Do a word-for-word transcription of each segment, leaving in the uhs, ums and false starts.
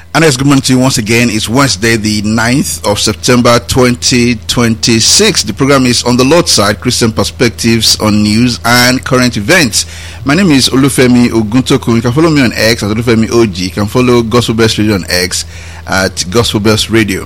And it's good morning to you once again. It's Wednesday, the ninth of September, twenty twenty-six. The program is On the Lord's Side, Christian Perspectives on News and Current Events. My name is Olufemi Oguntoku. You can follow me on X at Olufemi O G. You can follow Gospel Best Radio on X at Gospel Best Radio.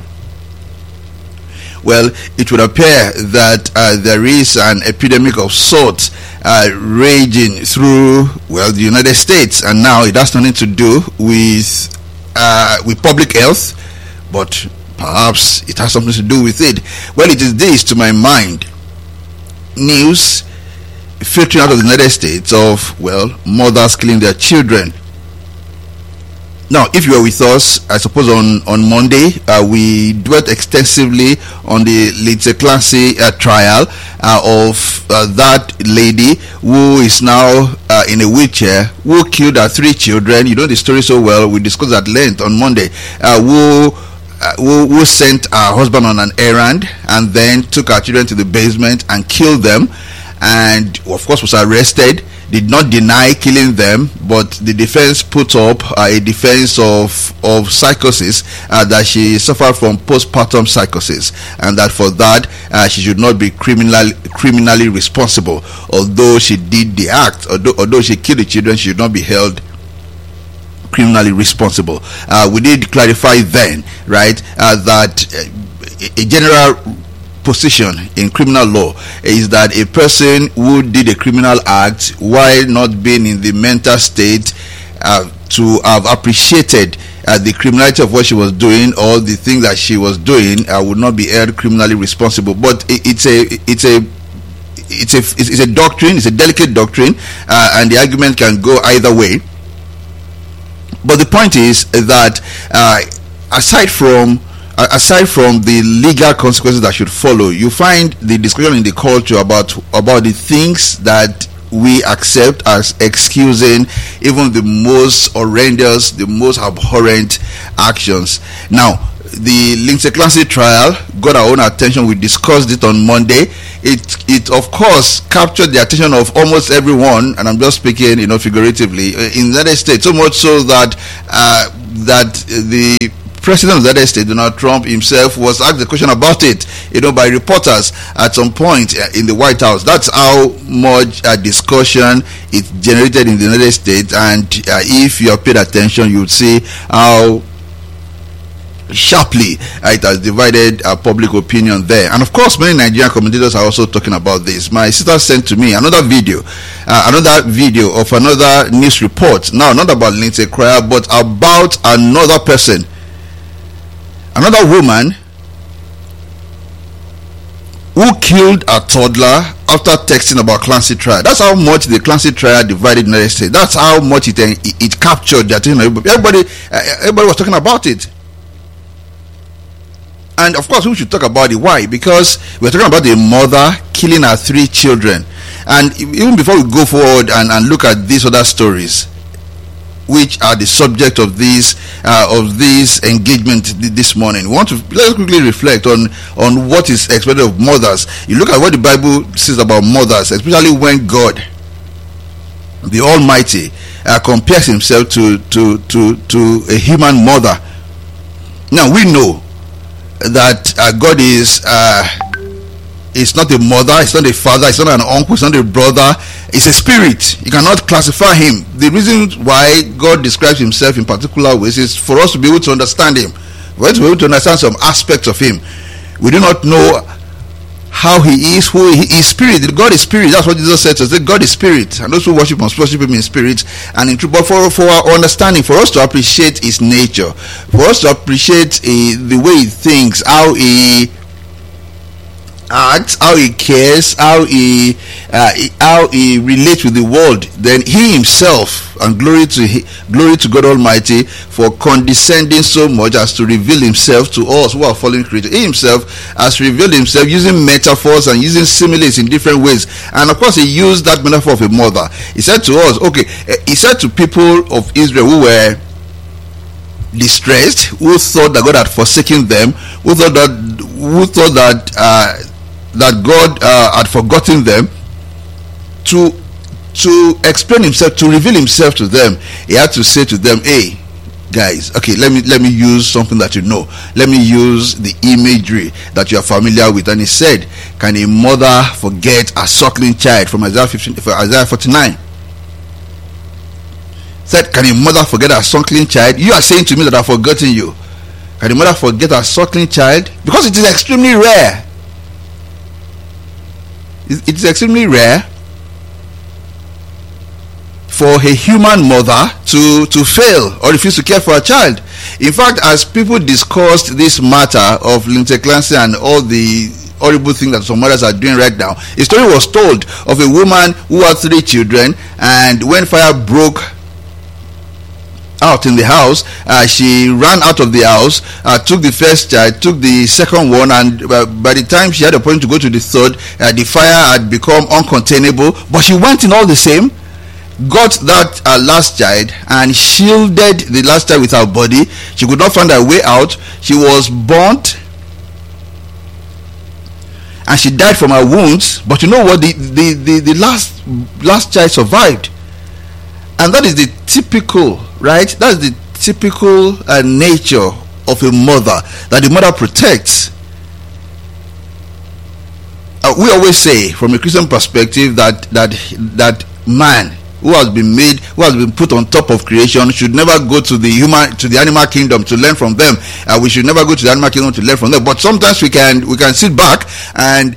Well, it would appear that uh, there is an epidemic of sorts uh, raging through, well, the United States. And now it has nothing to do with Uh, with public health, but perhaps it has something to do with it. Well, it is this, to my mind, news filtering out of the United States of, well, mothers killing their children. Now, if you were with us, I suppose on, on Monday, uh, we dwelt extensively on the Lindsay Classy uh, trial uh, of uh, that lady who is now uh, in a wheelchair, who killed her three children. You know the story so well. We discussed at length on Monday. Uh, who, uh, who who sent her husband on an errand and then took her children to the basement and killed them, and of course was arrested. Did not deny killing them, but the defense put up uh, a defense of of psychosis, uh, that she suffered from postpartum psychosis, and that for that uh, she should not be criminal criminally responsible. Although she did the act, although, although she killed the children, she should not be held criminally responsible. Uh, we did clarify then, right, uh, that uh, a general position in criminal law is that a person who did a criminal act while not being in the mental state uh, to have appreciated uh, the criminality of what she was doing or the thing that she was doing uh, would not be held criminally responsible. But it, it's a it's a it's a it's a doctrine, it's a delicate doctrine, uh, and the argument can go either way. But the point is that uh, aside from Aside from the legal consequences that should follow, you find the discussion in the culture about about the things that we accept as excusing even the most horrendous, the most abhorrent actions. Now, the Lindsay Classy trial got our own attention. We discussed it on Monday. It, it of course, captured the attention of almost everyone, and I'm just speaking, you know, figuratively, in the United States, so much so that uh, that the President of the United States, Donald Trump himself, was asked the question about it, you know, by reporters at some point in the White House. That's how much uh, discussion it generated in the United States, and uh, if you have paid attention, you would see how sharply uh, it has divided uh, public opinion there. And of course, many Nigerian commentators are also talking about this. My sister sent to me another video, uh, another video of another news report. Now, not about Lindsay Cryer, but about another person. Another woman who killed a toddler after texting about Classy trial. That's how much the Classy trial divided the United States. That's how much it it, it captured the attention of everybody. Everybody, uh, everybody was talking about it. And of course, we should talk about it. Why? Because we're talking about a mother killing her three children. And even before we go forward and, and look at these other stories, which are the subject of this uh, of this engagement this morning, we want to let's quickly reflect on on what is expected of mothers. You look at what the Bible says about mothers, especially when God, the Almighty, uh, compares himself to to to to a human mother. Now we know that uh, God is uh, is not a mother, it's not a father, it's not an uncle, it's not a brother. It's a spirit. You cannot classify him. The reason why God describes himself in particular ways is for us to be able to understand him. For us to be able to understand some aspects of him. We do not know how he is, who he is. Spirit. God is spirit. That's what Jesus said to us. God is spirit. And those who worship must worship him in spirit and in truth. But for, for our understanding, for us to appreciate his nature, for us to appreciate uh, the way he thinks, how he acts, how he cares, how he uh, how he relates with the world, then he himself, and glory to he, glory to God Almighty for condescending so much as to reveal himself to us who are fallen creatures. He himself has revealed himself using metaphors and using similes in different ways. And of course, he used that metaphor of a mother. He said to us, okay, he said to people of Israel who were distressed, who thought that God had forsaken them, who thought that who thought that uh, that God uh, had forgotten them, to to explain himself, to reveal himself to them, he had to say to them, hey, guys, okay, let me let me use something that you know. Let me use the imagery that you are familiar with. And he said, can a mother forget a suckling child? From Isaiah fifteen, Isaiah forty-nine. Said, can a mother forget a suckling child? You are saying to me that I've forgotten you. Can a mother forget a suckling child? Because it is extremely rare. It is extremely rare for a human mother to to fail or refuse to care for a child. In fact, as people discussed this matter of Lindsay Clancy and all the horrible things that some mothers are doing right now, a story was told of a woman who had three children, and when fire broke out in the house, uh, she ran out of the house, uh, took the first child, took the second one, and uh, by the time she had a point to go to the third, uh, the fire had become uncontainable, but she went in all the same, got that uh, last child and shielded the last child with her body. She could not find her way out. She was burnt and she died from her wounds. But you know what? The, the, the, the last last child survived. And that is the typical, right? That's the typical uh, nature of a mother, that the mother protects. Uh, we always say, from a Christian perspective, that that that man who has been made, who has been put on top of creation, should never go to the human, to the animal kingdom to learn from them. Uh, we should never go to the animal kingdom to learn from them. But sometimes we can we can sit back and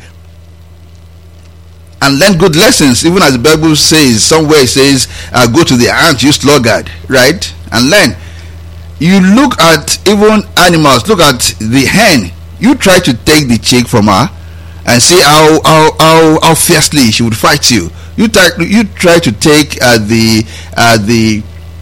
and learn good lessons, even as the Bible says somewhere. It says, uh, go to the ant, you sluggard, right, and learn. You look at even animals. Look at the hen. You try to take the chick from her and see how how how, how fiercely she would fight you. You try you try to take uh, the uh, the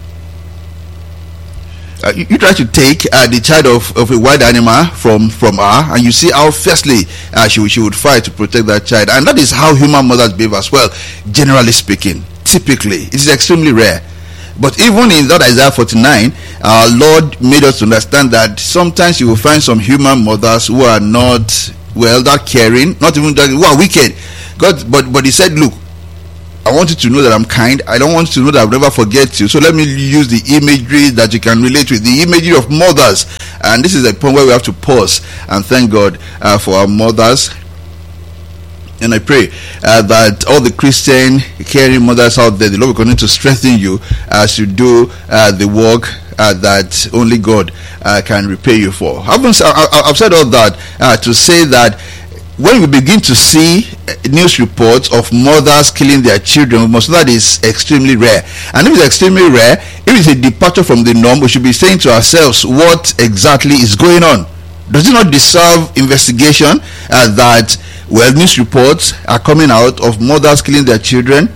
uh, you, you try to take uh, the child of, of a wild animal from from her, and you see how fiercely uh, she she would fight to protect that child. And that is how human mothers behave as well. Generally speaking, typically, it is extremely rare. But even in that Isaiah forty-nine, our Lord made us understand that sometimes you will find some human mothers who are not, well, that caring, not even that, who are wicked. God, but but He said, look, I want you to know that I'm kind. I don't want you to know that I'll never forget you. So let me use the imagery that you can relate with, the imagery of mothers. And this is a point where we have to pause and thank God uh, for our mothers. And I pray uh, that all the Christian caring mothers out there, the Lord will continue to strengthen you as you do uh, the work uh, that only God uh, can repay you for. I've, been, I've said all that uh, to say that when we begin to see news reports of mothers killing their children, we must know that is extremely rare. And if it's extremely rare, if it's a departure from the norm, we should be saying to ourselves, what exactly is going on? Does it not deserve investigation uh, that, well, news reports are coming out of mothers killing their children?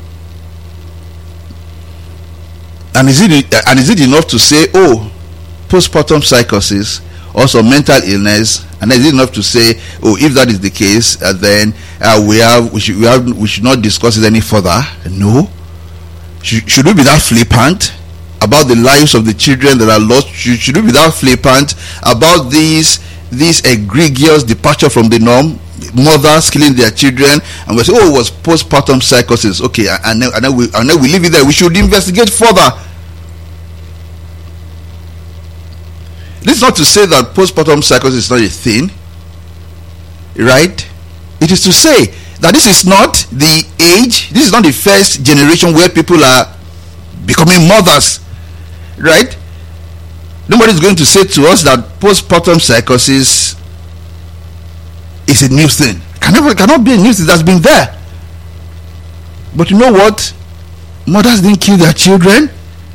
And is it and is it enough to say, oh, postpartum psychosis, also mental illness, and is it enough to say, oh, if that is the case, uh, then uh, we have we should we have we should not discuss it any further? No. Should, should we be that flippant about the lives of the children that are lost? Should, should we be that flippant about these these egregious departure from the norm? Mothers killing their children, and we say, oh, it was postpartum psychosis. Okay, and then, and then we and then we leave it there. We should investigate further. This is not to say that postpartum psychosis is not a thing, right? It is to say that this is not the age, this is not the first generation where people are becoming mothers, right? Nobody is going to say to us that postpartum psychosis is a new thing. Can never, cannot be a new thing. That's been there. But you know what? Mothers didn't kill their children.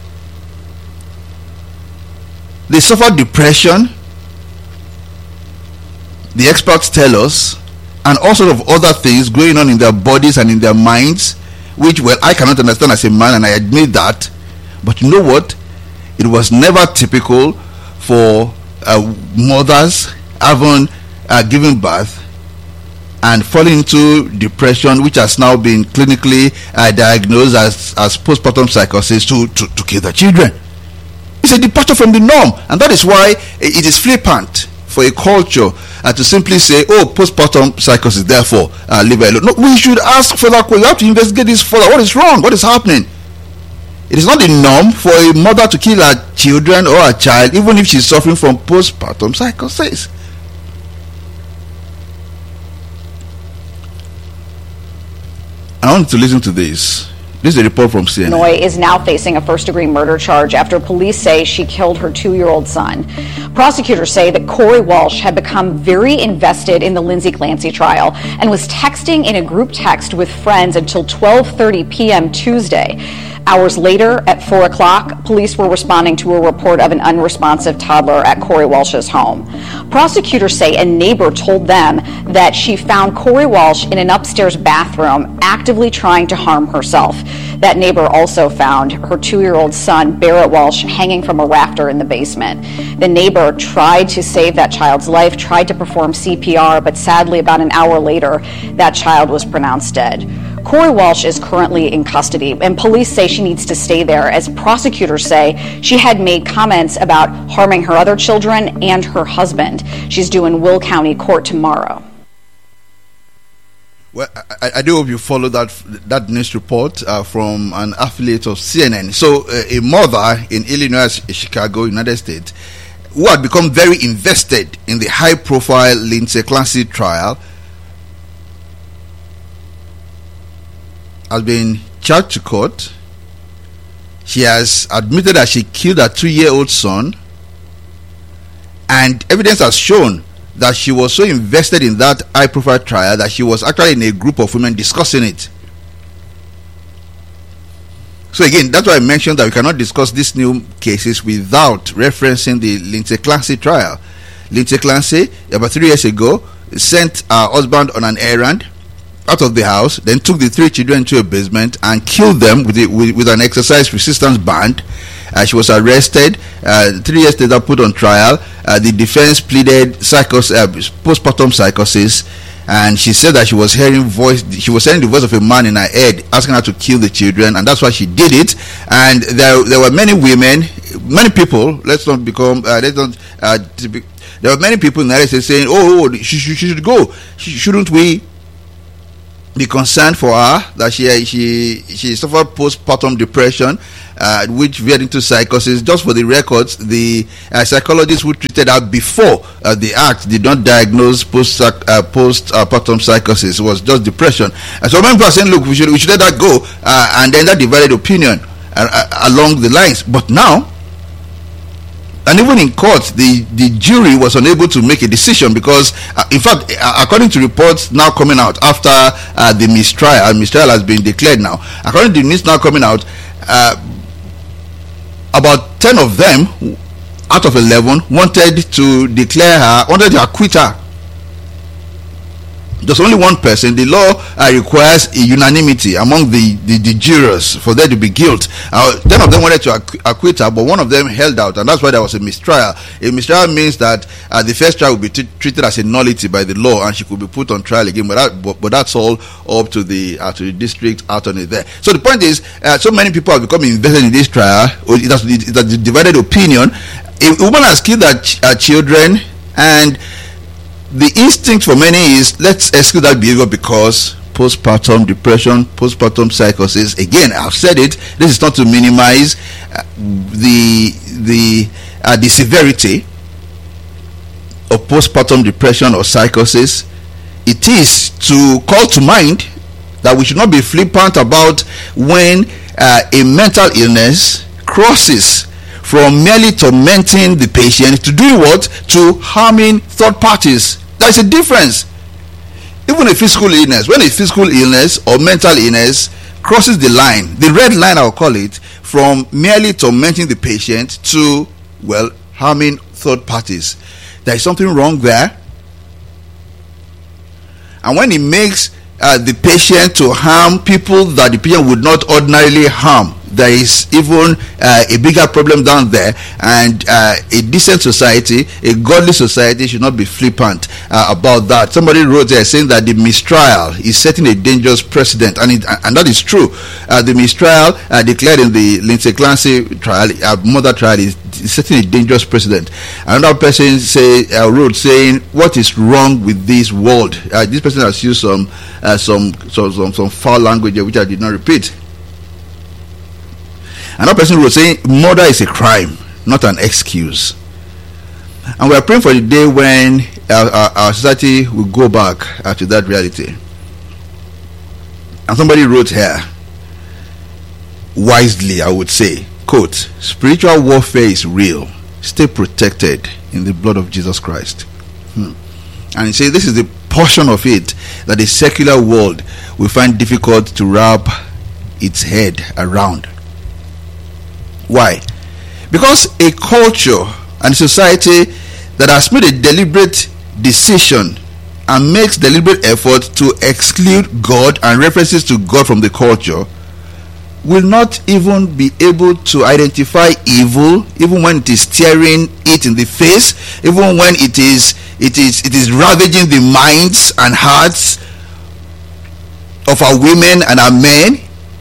They suffered depression, the experts tell us, and all sorts of other things going on in their bodies and in their minds, which, well, I cannot understand as a man, and I admit that. But you know what? It was never typical for uh, mothers having uh, given birth and falling into depression, which has now been clinically uh, diagnosed as, as postpartum psychosis, to, to, to kill their children. It's a departure from the norm, and that is why it is flippant for a culture uh, to simply say, oh, postpartum psychosis, therefore uh, leave it alone. No, we should ask further questions. We have to investigate this further. What is wrong? What is happening? It is not the norm for a mother to kill her children or her child, even if she's suffering from postpartum psychosis. I want you to listen to this. This is a report from C N N. Illinois is now facing a first-degree murder charge after police say she killed her two-year-old son. Prosecutors say that Corey Walsh had become very invested in the Lindsay Clancy trial and was texting in a group text with friends until twelve thirty p.m. Tuesday. Hours later, at four o'clock, police were responding to a report of an unresponsive toddler at Corey Walsh's home. Prosecutors say a neighbor told them that she found Corey Walsh in an upstairs bathroom actively trying to harm herself. That neighbor also found her two-year-old son, Barrett Walsh, hanging from a rafter in the basement. The neighbor tried to save that child's life, tried to perform C P R, but sadly, about an hour later, that child was pronounced dead. Corey Walsh is currently in custody, and police say she needs to stay there, as prosecutors say she had made comments about harming her other children and her husband. She's due in Will County Court tomorrow. Well, I, I do hope you follow that that news report uh, from an affiliate of C N N. So, uh, a mother in Illinois, Chicago, United States, who had become very invested in the high-profile Lindsay Clancy trial, has been charged to court. She has admitted that she killed her two-year-old son, and evidence has shown that she was so invested in that high-profile trial that she was actually in a group of women discussing it. So again, that's why I mentioned that we cannot discuss these new cases without referencing the Lindsay Clancy trial. Lindsay Clancy, about three years ago, sent her husband on an errand out of the house, then took the three children to a basement and killed them with, the, with, with an exercise resistance band. Uh, she was arrested. Uh, three years later, put on trial. Uh, the defense pleaded psychos, uh, postpartum psychosis, and she said that she was hearing voice. She was hearing the voice of a man in her head asking her to kill the children, and that's why she did it. And there, there were many women, many people. Let's not become. Uh, let's not. Uh, be, there were many people in the United States saying, "Oh, oh she, she, she should go. She, shouldn't we be concerned for her that she she she suffered postpartum depression, uh, which veered into psychosis?" Just for the records, the uh, psychologist who treated her before uh, the act did not diagnose post uh, postpartum psychosis. It was just depression. And so many people are saying, "Look, we should we should let that go," uh, and then that divided opinion uh, uh, along the lines. But now, and even in court, the, the jury was unable to make a decision because, uh, in fact, uh, according to reports now coming out after uh, the mistrial, uh, mistrial has been declared now. According to the news now coming out, uh, about ten of them out of eleven wanted to declare her, wanted to acquit her. There's only one person. The law uh, requires a unanimity among the, the, the jurors for there to be guilt. Uh, ten of them wanted to acqu- acquit her, but one of them held out, and that's why there was a mistrial. A mistrial means that uh, the first trial will be t- treated as a nullity by the law, and she could be put on trial again. But, that, but, but that's all up to the uh, to the district attorney there. So the point is, uh, so many people have become invested in this trial. It has, it has divided opinion. A woman has killed her ch- her children, and the instinct for many is, let's excuse that behavior because postpartum depression, postpartum psychosis. Again, I've said it. This is not to minimize uh, the the uh, the severity of postpartum depression or psychosis. It is to call to mind that we should not be flippant about when uh, a mental illness crosses from merely tormenting the patient to doing what? To harming third parties. There's a difference. Even a physical illness, when a physical illness or mental illness crosses the line, the red line I'll call it, from merely tormenting the patient to, well, harming third parties, there is something wrong there. And when it makes uh, the patient to harm people that the patient would not ordinarily harm, there is even uh, a bigger problem down there. And uh, a decent society, a godly society, should not be flippant uh, about that. Somebody wrote there saying that the mistrial is setting a dangerous precedent, and it, and that is true. Uh, the mistrial uh, declared in the Lindsay Clancy trial, uh, murder trial, is, is setting a dangerous precedent. Another person say uh, wrote saying, "What is wrong with this world?" Uh, this person has used some uh, some, some some some foul language which I did not repeat. Another person wrote saying murder is a crime, not an excuse. And we are praying for the day when our, our, our society will go back uh, to that reality. And somebody wrote here, wisely I would say, quote, spiritual warfare is real. Stay protected in the blood of Jesus Christ. Hmm. And he says this is the portion of it that the secular world will find difficult to wrap its head around. Why? Because a culture and society that has made a deliberate decision and makes deliberate effort to exclude God and references to God from the culture will not even be able to identify evil, even when it is staring it in the face, even when it is it is it is ravaging the minds and hearts of our women and our men.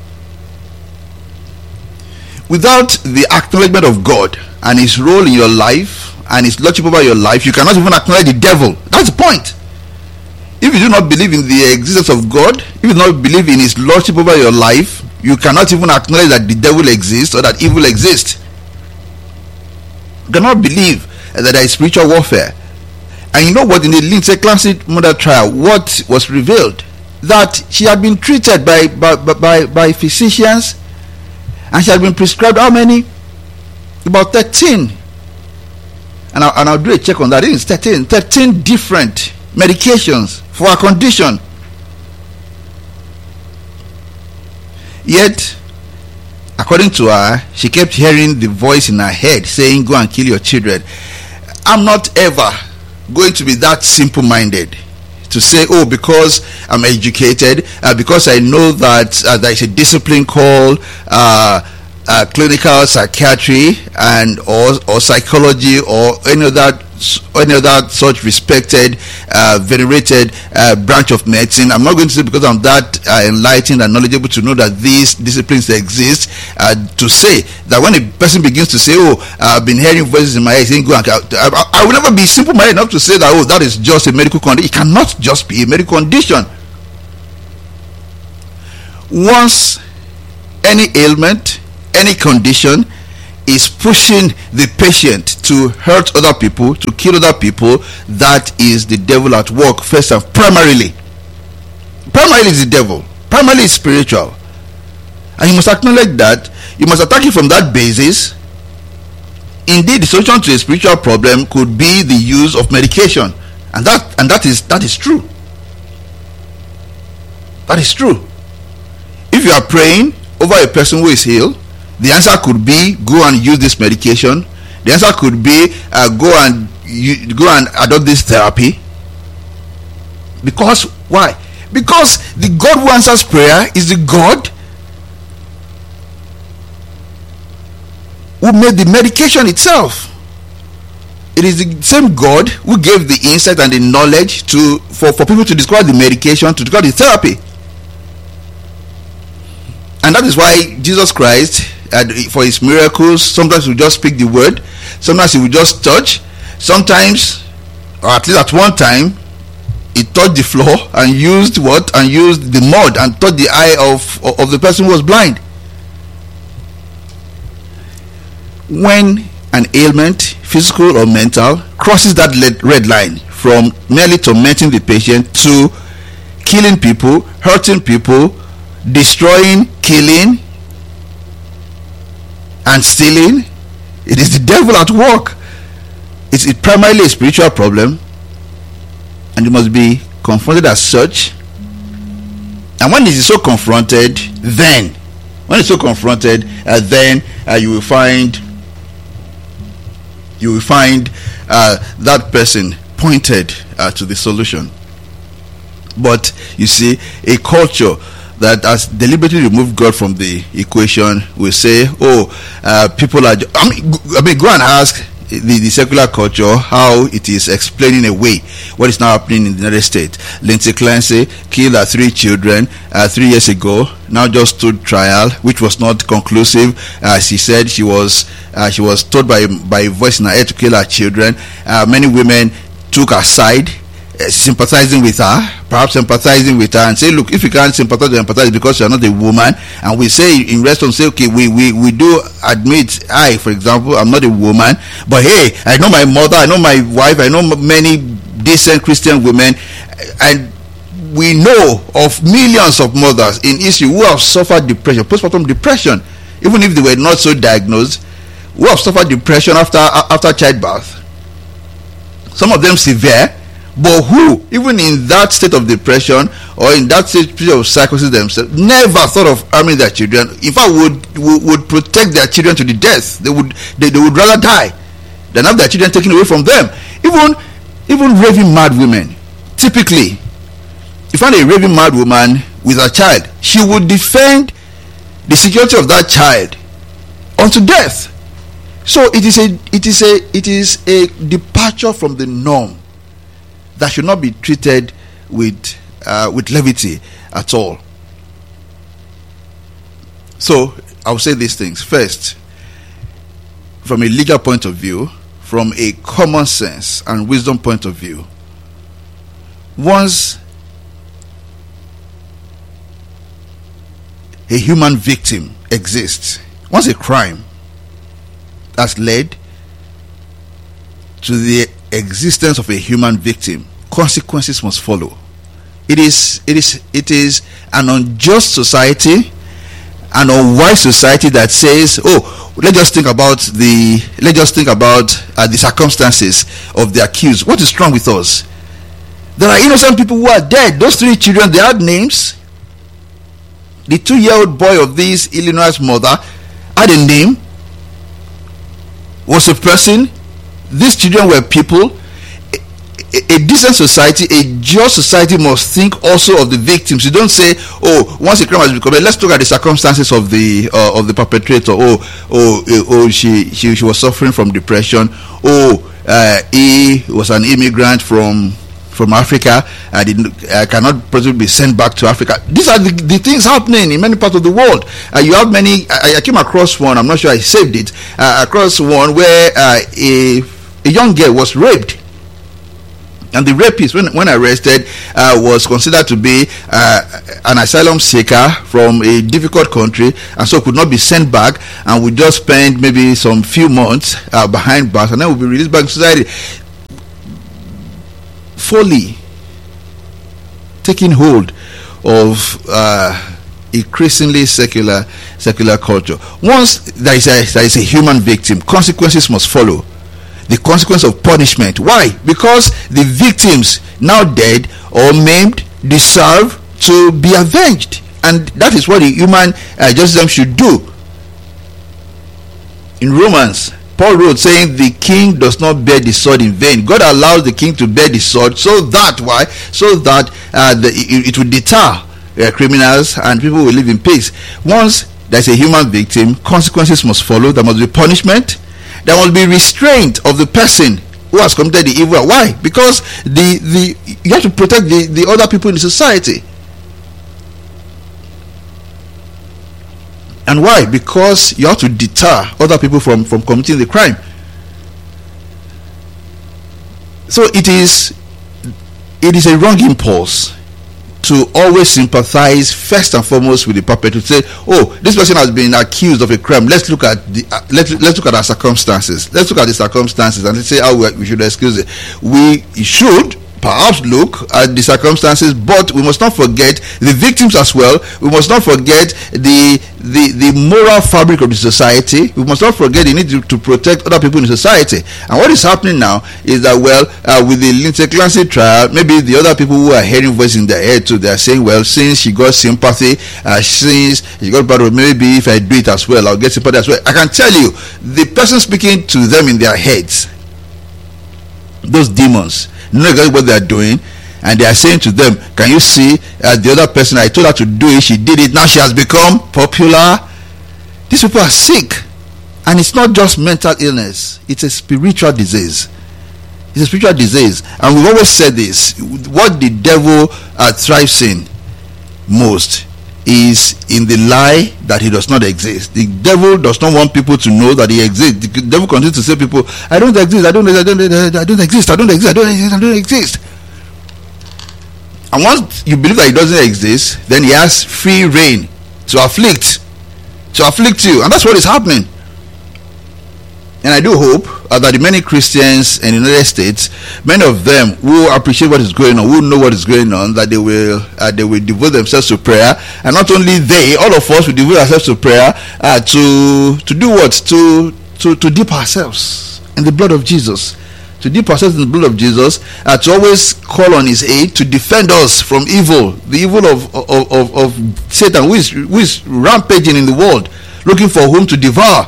Without the acknowledgement of God and his role in your life and his lordship over your life, you cannot even acknowledge the devil. That's the point. If you do not believe in the existence of God, if you do not believe in his lordship over your life, you cannot even acknowledge that the devil exists or that evil exists. You cannot believe that there is spiritual warfare. And you know what, in the Lindsay Clancy murder trial, what was revealed? That she had been treated by by, by, by physicians, and she had been prescribed how many? About thirteen. And, I, and I'll do a check on that. It is thirteen. thirteen different medications for her condition. Yet, according to her, she kept hearing the voice in her head saying, go and kill your children. I'm not ever going to be that simple-minded to say, oh, because I'm educated, uh, because I know that uh, there is a discipline called uh, uh, clinical psychiatry and or or psychology or any other any other such respected, uh, venerated uh, branch of medicine. I'm not going to say because I'm that uh, enlightened and knowledgeable to know that these disciplines exist, uh, to say that when a person begins to say, oh, I've been hearing voices in my head saying, go and I, I, I will never be simple-minded enough to say that, oh, that is just a medical condition. It cannot just be a medical condition. Once any ailment, any condition is pushing the patient to hurt other people, to kill other people, that is the devil at work first and primarily. Primarily is the devil. Primarily is spiritual. And you must acknowledge that. You must attack it from that basis. Indeed, the solution to a spiritual problem could be the use of medication. And that and that is that is true. That is true. If you are praying over a person who is healed, the answer could be go and use this medication. The answer could be uh, go and you, go and adopt this therapy. Because why? Because the God who answers prayer is the God who made the medication itself. It is the same God who gave the insight and the knowledge to for, for people to discover the medication, to discover the therapy. And that is why Jesus Christ, uh, for his miracles, sometimes he will just speak the word, sometimes he will just touch, sometimes, or at least at one time, he touched the floor and used what? And used the mud and touched the eye of, of the person who was blind. When an ailment, physical or mental, crosses that red line from merely tormenting the patient to killing people, hurting people, destroying, killing, and stealing, it is the devil at work. It's it primarily a spiritual problem, and it must be confronted as such. And when it is so confronted, then when it's so confronted, uh, then uh, you will find you will find uh, that person pointed uh, to the solution. But you see, a culture that has deliberately removed God from the equation will say, oh, uh, people are, I mean, I mean, go and ask the, the secular culture how it is explaining away what is now happening in the United States. Lindsay Clancy killed her three children uh, three years ago, now just stood trial, which was not conclusive. Uh, she said she was uh, she was told by, by a voice in her head to kill her children. Uh, many women took her side. sympathizing with her, perhaps empathizing with her, and say, look, if you can't sympathize or empathize because you're not a woman, and we say in response, say, okay, we, we, we do admit, I, for example, I'm not a woman, but hey, I know my mother, I know my wife, I know many decent Christian women, and we know of millions of mothers in Israel who have suffered depression, postpartum depression, even if they were not so diagnosed, who have suffered depression after after childbirth. Some of them severe, but who, even in that state of depression or in that state of psychosis themselves, never thought of harming their children. In fact, would, would would protect their children to the death. They would they, they would rather die than have their children taken away from them. Even even raving mad women, typically, if you find a raving mad woman with a child, she would defend the security of that child unto death. So it is a it is a it is a departure from the norm that should not be treated with uh, with levity at all. So I'll say these things. First, from a legal point of view, from a common sense and wisdom point of view, once a human victim exists, once a crime has led to the existence of a human victim, consequences must follow. It is it is it is an unjust society, an unwise society that says, oh, let's just think about the let's just think about uh, the circumstances of the accused. What is wrong with us? There are innocent people who are dead. Those three children, they had names. The two-year-old boy of this Illinois mother had a name, was a person. These children were people. A, a decent society, a just society must think also of the victims. You don't say, oh, once a crime has been committed, let's look at the circumstances of the uh, of the perpetrator. Oh, oh, oh, oh she, she she was suffering from depression. Oh, uh, he was an immigrant from from Africa. I didn't, I cannot possibly be sent back to Africa. These are the, the things happening in many parts of the world. Uh, you have many. I, I came across one. I'm not sure I saved it. Uh, across one where uh, a a young girl was raped. And the rapist, when, when arrested, uh, was considered to be uh, an asylum seeker from a difficult country, and so could not be sent back, and would just spend maybe some few months uh, behind bars, and then will be released back to society. Folly taking hold of uh, increasingly secular secular culture. Once there is a, there is a human victim, consequences must follow. The consequence of punishment. Why? Because the victims, now dead or maimed, deserve to be avenged, and that is what the human uh, justice should do. In Romans, Paul wrote saying, the king does not bear the sword in vain. God allows the king to bear the sword so that, why? So that uh, the, it, it will deter uh, criminals and people will live in peace. Once there's a human victim, consequences must follow. There must be punishment. There must be restraint of the person who has committed the evil. Why? Because the, the you have to protect the, the other people in the society. And why? Because you have to deter other people from, from committing the crime. So it is it is a wrong impulse to always sympathize first and foremost with the perpetrator. Say, oh, this person has been accused of a crime. Let's look at the uh, let's let's look at our circumstances. Let's look at the circumstances and let's say how we, we should excuse it. We should perhaps look at the circumstances, but we must not forget the victims as well. We must not forget the the, the moral fabric of the society. We must not forget the need to, to protect other people in society. And what is happening now is that, well, uh, with the Lindsay Clancy trial, maybe the other people who are hearing voices in their head too, they are saying, well, since she got sympathy, uh, since she got part of, maybe if I do it as well, I'll get sympathy as well. I can tell you, the person speaking to them in their heads, those demons, know exactly what they are doing, and they are saying to them, can you see uh, the other person, I told her to do it, she did it, now she has become popular. These people are sick, and it's not just mental illness, it's a spiritual disease. It's a spiritual disease. And we've always said this, what the devil uh, thrives in most is in the lie that he does not exist. The devil does not want people to know that he exists. The devil continues to say, people, I don't exist, I don't I don't I don't exist, I don't exist, I don't exist, I don't exist. And once you believe that he doesn't exist, then he has free reign to afflict, to afflict you. And that's what is happening. And I do hope uh, that the many Christians in the United States, many of them who appreciate what is going on, who know what is going on, that they will uh, they will devote themselves to prayer. And not only they, all of us will devote ourselves to prayer uh, to to do what? To, to, to dip ourselves in the blood of Jesus. To dip ourselves in the blood of Jesus, uh, to always call on his aid to defend us from evil, the evil of, of, of, of Satan, who is, who is rampaging in the world, looking for whom to devour.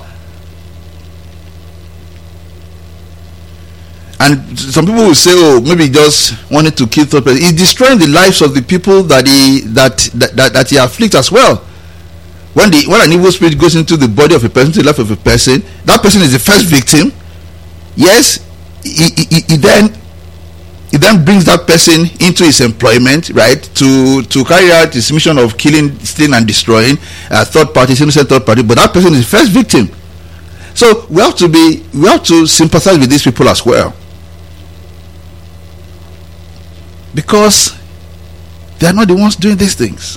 And some people will say, oh, maybe he just wanted to kill third person. He's destroying the lives of the people that he that that, that, that he afflicts as well. When the when an evil spirit goes into the body of a person, to the life of a person, that person is the first victim. Yes, he, he, he then he then brings that person into his employment, right, to to carry out his mission of killing, stealing, and destroying uh, third parties, innocent third party. But that person is the first victim. So we have to be we have to sympathize with these people as well, because they are not the ones doing these things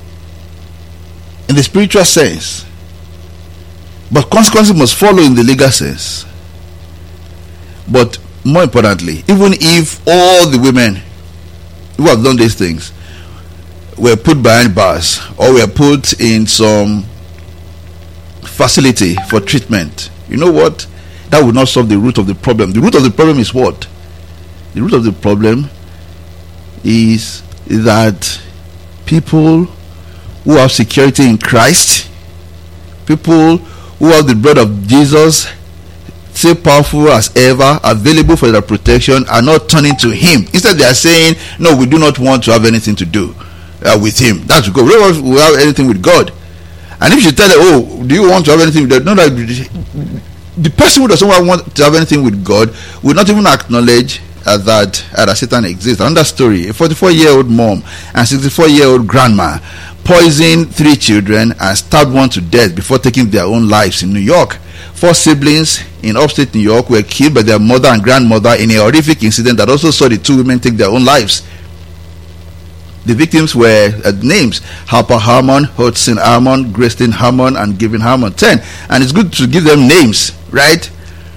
in the spiritual sense, but consequences must follow in the legal sense. But more importantly, even if all the women who have done these things were put behind bars or were put in some facility for treatment, you know what? That would not solve the root of the problem. The root of the problem is what? The root of the problem is that people who have security in Christ, people who have the blood of Jesus, so powerful as ever, available for their protection, are not turning to him. Instead, they are saying, no, we do not want to have anything to do uh, with him. That's good. We don't want to have anything with God. And if you tell them, oh, do you want to have anything with God? No, that the person who doesn't want to have anything with God will not even acknowledge uh, that, uh, that Satan exists. Another story: a forty-four-year-old mom and sixty-four-year-old grandma poisoned three children and stabbed one to death before taking their own lives in New York. Four siblings in upstate New York were killed by their mother and grandmother in a horrific incident that also saw the two women take their own lives. The victims were uh, names: Harper Harmon, Hudson Harmon, Grayston Harmon, and Gavin Harmon. Ten. And it's good to give them names, right?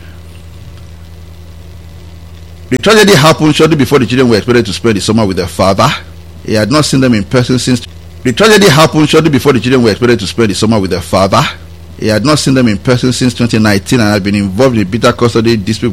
The tragedy happened shortly before the children were expected to spend the summer with their father. He had not seen them in person since. The tragedy happened shortly before the children were expected to spend the summer with their father. He had not seen them in person since twenty nineteen and had been involved in bitter custody dispute